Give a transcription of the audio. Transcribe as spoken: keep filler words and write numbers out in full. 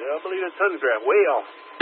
Yeah, I believe it's hunting ground, way off.